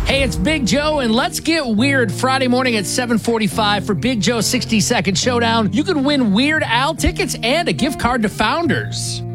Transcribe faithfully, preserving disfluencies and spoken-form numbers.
Hey, it's Big Joe, and let's get weird Friday morning at seven forty-five for Big Joe's sixty second Showdown. You can win Weird Al tickets and a gift card to Founders.